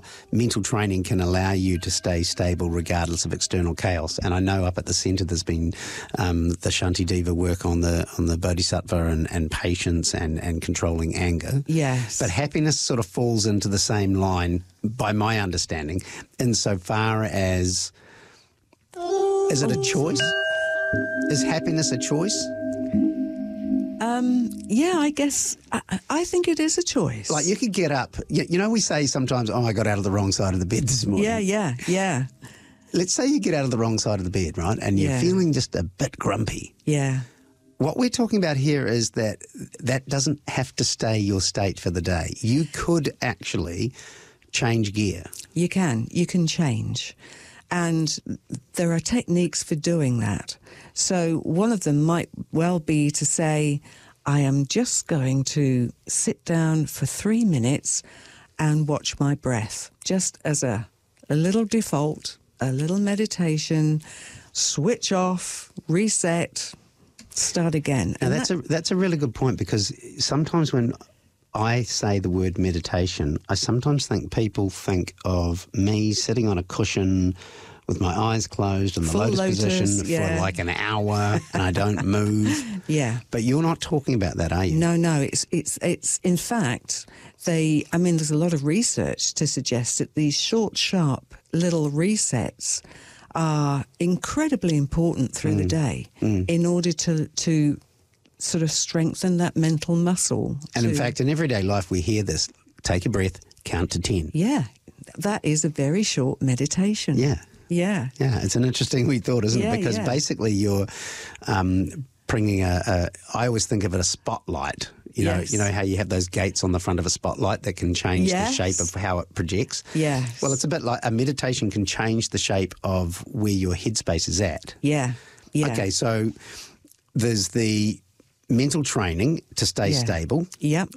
mental training can allow you to stay stable regardless of external chaos. And I know up at the centre there's been the Shantideva work on the Bodhisattva and patience and controlling anger. Yes. But happiness sort of falls into the same line, by my understanding, insofar as, is it a choice? Is happiness a choice? Yeah, I guess I think it is a choice. Like you could get up, you know, we say sometimes, oh, I got out of the wrong side of the bed this morning. Yeah. Let's say you get out of the wrong side of the bed, right? And you're feeling just a bit grumpy. Yeah. What we're talking about here is that doesn't have to stay your state for the day. You could actually change gear. You can change. And there are techniques for doing that. So one of them might well be to say, I am just going to sit down for 3 minutes and watch my breath, just as a little default, a little meditation, switch off, reset, start again. And that's a really good point, because sometimes when I say the word meditation, I sometimes think people think of me sitting on a cushion with my eyes closed in the lotus position for like an hour and I don't move. Yeah. But you're not talking about that, are you? No. It's in fact, there's a lot of research to suggest that these short, sharp little resets are incredibly important through the day in order to sort of strengthen that mental muscle. And in fact, in everyday life, we hear this: take a breath, count to 10. Yeah, that is a very short meditation. Yeah. Yeah. Yeah, it's an interesting wee thought, isn't it? Because basically you're bringing I always think of it a spotlight. You know how you have those gates on the front of a spotlight that can change the shape of how it projects? Yes. Well, it's a bit like a meditation can change the shape of where your headspace is at. Yeah. Okay, so there's the mental training to stay stable. Yep.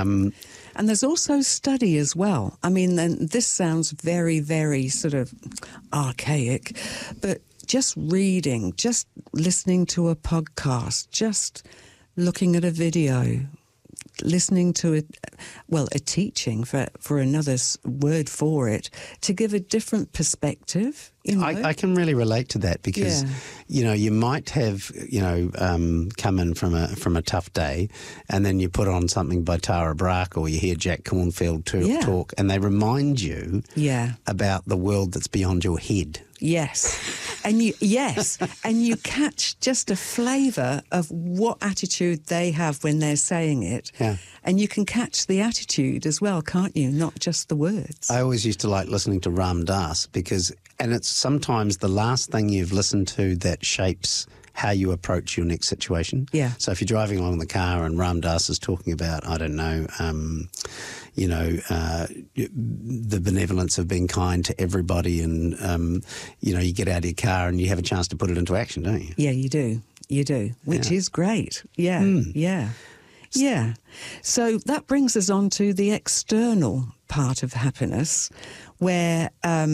And there's also study as well. I mean, then this sounds very, very sort of archaic, but just reading, just listening to a podcast, just looking at a video, listening to a teaching for another word for it, to give a different perspective. You know? I can really relate to that, because you might have come in from a tough day, and then you put on something by Tara Brach, or you hear Jack Cornfield talk, and they remind you about the world that's beyond your head. Yes. And you catch just a flavour of what attitude they have when they're saying it. Yeah. And you can catch the attitude as well, can't you? Not just the words. I always used to like listening to Ram Dass, and it's sometimes the last thing you've listened to that shapes how you approach your next situation. Yeah. So if you're driving along in the car and Ram Dass is talking about, I don't know, the benevolence of being kind to everybody, and you get out of your car and you have a chance to put it into action, don't you? Yeah, you do, which is great. Yeah, yeah. So that brings us on to the external part of happiness, where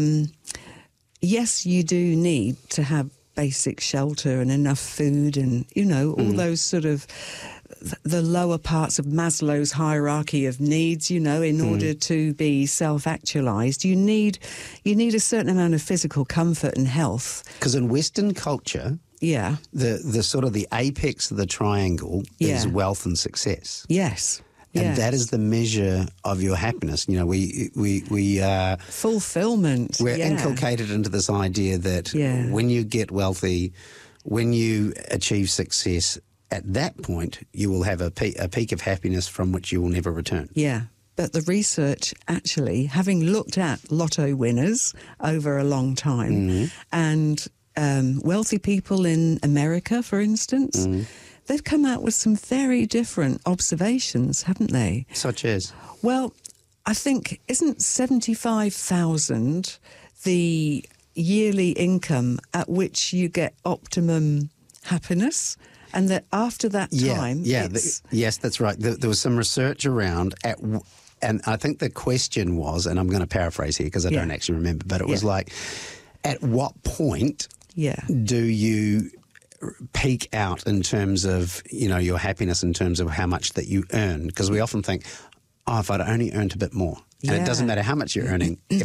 yes, you do need to have basic shelter and enough food, and all those sort of the lower parts of Maslow's hierarchy of needs, in order to be self-actualized. You need a certain amount of physical comfort and health. Because in Western culture, the sort of the apex of the triangle is wealth and success. Yes. And that is the measure of your happiness. We fulfillment. We're inculcated into this idea that when you get wealthy, when you achieve success, at that point you will have a peak of happiness from which you will never return. Yeah. But the research, actually, having looked at lotto winners over a long time, and wealthy people in America, for instance, they've come out with some very different observations, haven't they? Such as? Well, I think, isn't 75,000 the yearly income at which you get optimum happiness? And that after that time... Yes, that's right. There was some research around and I think the question was, and I'm going to paraphrase here because I don't actually remember, but it was like, at what point do you peak out in terms of, your happiness, in terms of how much that you earn? Because we often think, if I'd only earned a bit more. And it doesn't matter how much you're earning.